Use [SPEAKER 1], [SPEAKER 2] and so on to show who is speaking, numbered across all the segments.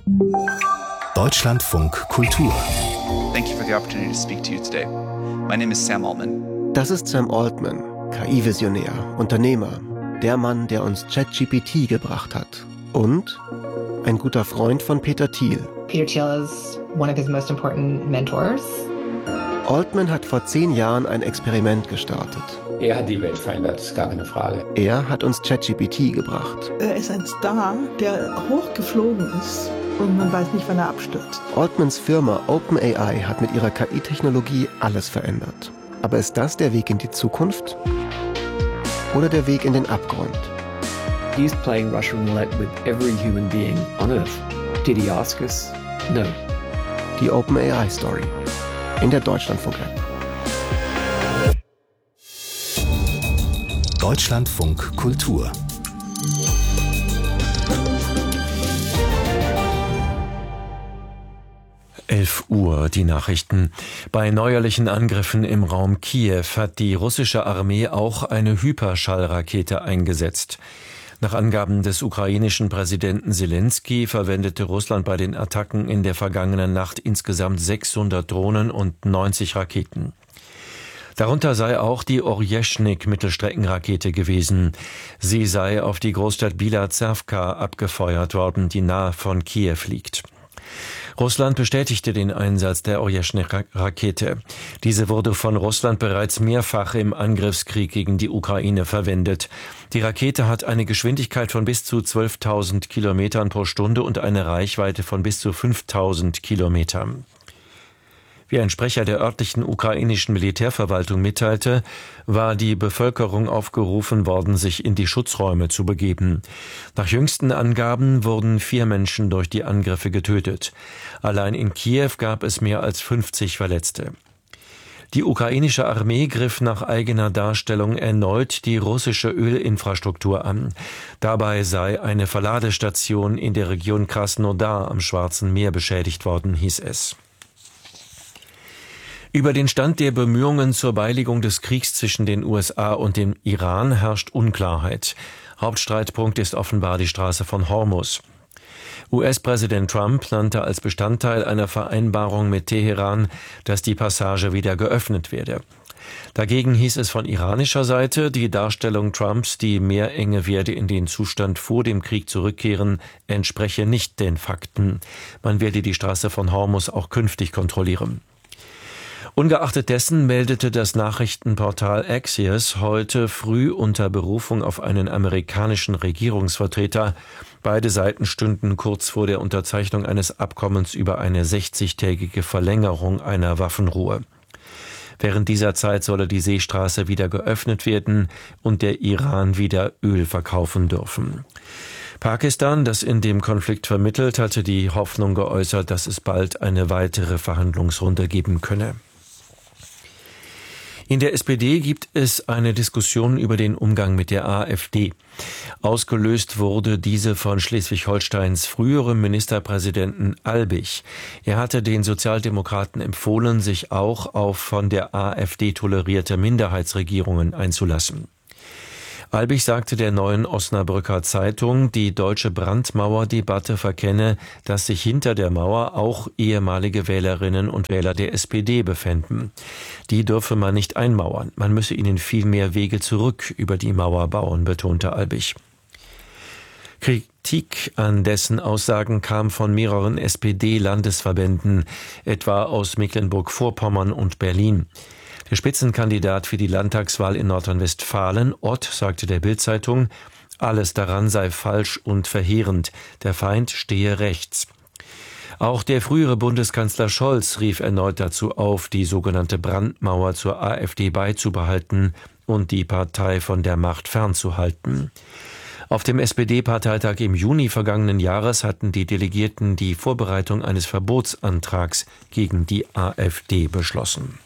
[SPEAKER 1] Deutschlandfunk Kultur.
[SPEAKER 2] Thank you for the opportunity to speak to you today. My name is Sam Altman.
[SPEAKER 3] Das ist Sam Altman, KI-Visionär, Unternehmer, der Mann, der uns ChatGPT gebracht hat. Und ein guter Freund von Peter Thiel.
[SPEAKER 4] Peter Thiel is one of his most important mentors.
[SPEAKER 3] Altman hat vor 10 Jahren ein Experiment gestartet.
[SPEAKER 5] Er hat die Welt verändert, ist gar keine Frage.
[SPEAKER 3] Er hat uns ChatGPT gebracht.
[SPEAKER 6] Er ist ein Star, der hochgeflogen ist und man weiß nicht, wann er abstürzt.
[SPEAKER 3] Altmans Firma OpenAI hat mit ihrer KI-Technologie alles verändert. Aber ist das der Weg in die Zukunft? Oder der Weg in den Abgrund?
[SPEAKER 7] He's playing Russian roulette with every human being on Earth. Did he ask us? No.
[SPEAKER 3] Die OpenAI-Story in der Deutschlandfunk-App.
[SPEAKER 1] Deutschlandfunk Kultur.
[SPEAKER 8] Uhr, die Nachrichten. Bei neuerlichen Angriffen im Raum Kiew hat die russische Armee auch eine Hyperschallrakete eingesetzt. Nach Angaben des ukrainischen Präsidenten Selenskyj verwendete Russland bei den Attacken in der vergangenen Nacht insgesamt 600 Drohnen und 90 Raketen. Darunter sei auch die Orjeschnik-Mittelstreckenrakete gewesen. Sie sei auf die Großstadt Bila-Zerwka abgefeuert worden, die nahe von Kiew liegt. Russland bestätigte den Einsatz der Orjeschnik-Rakete. Diese wurde von Russland bereits mehrfach im Angriffskrieg gegen die Ukraine verwendet. Die Rakete hat eine Geschwindigkeit von bis zu 12.000 Kilometern pro Stunde und eine Reichweite von bis zu 5.000 Kilometern. Wie ein Sprecher der örtlichen ukrainischen Militärverwaltung mitteilte, war die Bevölkerung aufgerufen worden, sich in die Schutzräume zu begeben. Nach jüngsten Angaben wurden 4 Menschen durch die Angriffe getötet. Allein in Kiew gab es mehr als 50 Verletzte. Die ukrainische Armee griff nach eigener Darstellung erneut die russische Ölinfrastruktur an. Dabei sei eine Verladestation in der Region Krasnodar am Schwarzen Meer beschädigt worden, hieß es. Über den Stand der Bemühungen zur Beilegung des Kriegs zwischen den USA und dem Iran herrscht Unklarheit. Hauptstreitpunkt ist offenbar die Straße von Hormuz. US-Präsident Trump nannte als Bestandteil einer Vereinbarung mit Teheran, dass die Passage wieder geöffnet werde. Dagegen hieß es von iranischer Seite, die Darstellung Trumps, die Meerenge werde in den Zustand vor dem Krieg zurückkehren, entspreche nicht den Fakten. Man werde die Straße von Hormuz auch künftig kontrollieren. Ungeachtet dessen meldete das Nachrichtenportal Axios heute früh unter Berufung auf einen amerikanischen Regierungsvertreter, beide Seiten stünden kurz vor der Unterzeichnung eines Abkommens über eine 60-tägige Verlängerung einer Waffenruhe. Während dieser Zeit solle die Seestraße wieder geöffnet werden und der Iran wieder Öl verkaufen dürfen. Pakistan, das in dem Konflikt vermittelt, hatte die Hoffnung geäußert, dass es bald eine weitere Verhandlungsrunde geben könne. In der SPD gibt es eine Diskussion über den Umgang mit der AfD. Ausgelöst wurde diese von Schleswig-Holsteins früherem Ministerpräsidenten Albig. Er hatte den Sozialdemokraten empfohlen, sich auch auf von der AfD tolerierte Minderheitsregierungen einzulassen. Albig sagte der Neuen Osnabrücker Zeitung, die deutsche Brandmauerdebatte verkenne, dass sich hinter der Mauer auch ehemalige Wählerinnen und Wähler der SPD befänden. Die dürfe man nicht einmauern, man müsse ihnen viel mehr Wege zurück über die Mauer bauen, betonte Albig. Kritik an dessen Aussagen kam von mehreren SPD-Landesverbänden, etwa aus Mecklenburg-Vorpommern und Berlin. Der Spitzenkandidat für die Landtagswahl in Nordrhein-Westfalen, Ott, sagte der Bild-Zeitung, alles daran sei falsch und verheerend, der Feind stehe rechts. Auch der frühere Bundeskanzler Scholz rief erneut dazu auf, die sogenannte Brandmauer zur AfD beizubehalten und die Partei von der Macht fernzuhalten. Auf dem SPD-Parteitag im Juni vergangenen Jahres hatten die Delegierten die Vorbereitung eines Verbotsantrags gegen die AfD beschlossen.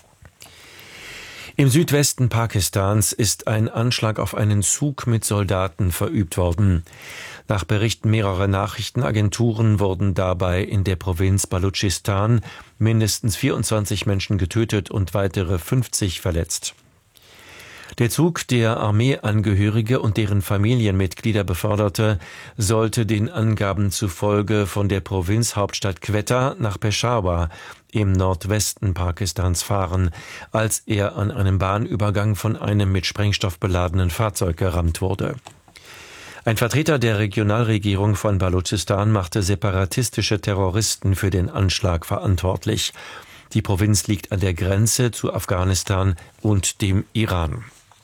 [SPEAKER 8] Im Südwesten Pakistans ist ein Anschlag auf einen Zug mit Soldaten verübt worden. Nach Berichten mehrerer Nachrichtenagenturen wurden dabei in der Provinz Baluchistan mindestens 24 Menschen getötet und weitere 50 verletzt. Der Zug, der Armeeangehörige und deren Familienmitglieder beförderte, sollte den Angaben zufolge von der Provinzhauptstadt Quetta nach Peshawar im Nordwesten Pakistans fahren, als er an einem Bahnübergang von einem mit Sprengstoff beladenen Fahrzeug gerammt wurde. Ein Vertreter der Regionalregierung von Balutschistan machte separatistische Terroristen für den Anschlag verantwortlich. Die Provinz liegt an der Grenze zu Afghanistan und dem Iran.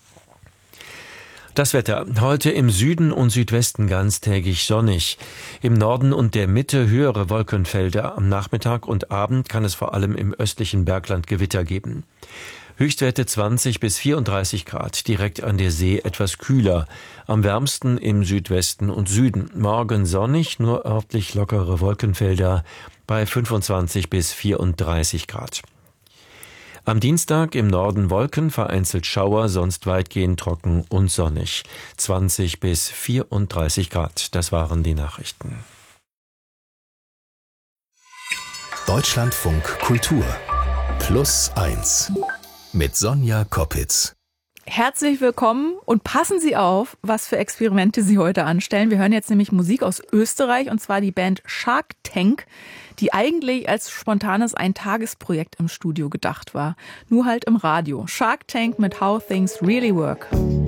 [SPEAKER 8] Das Wetter. Heute im Süden und Südwesten ganztägig sonnig. Im Norden und der Mitte höhere Wolkenfelder. Am Nachmittag und Abend kann es vor allem im östlichen Bergland Gewitter geben. Höchstwerte 20 bis 34 Grad, direkt an der See etwas kühler. Am wärmsten im Südwesten und Süden. Morgen sonnig, nur örtlich lockere Wolkenfelder bei 25 bis 34 Grad. Am Dienstag im Norden Wolken, vereinzelt Schauer, sonst weitgehend trocken und sonnig. 20 bis 34 Grad, das waren die Nachrichten.
[SPEAKER 1] Deutschlandfunk Kultur +1 mit Sonja Koppitz.
[SPEAKER 9] Herzlich willkommen und passen Sie auf, was für Experimente Sie heute anstellen. Wir hören jetzt nämlich Musik aus Österreich, und zwar die Band Shark Tank, die eigentlich als spontanes Eintagesprojekt im Studio gedacht war. Nur halt im Radio. Shark Tank mit How Things Really Work.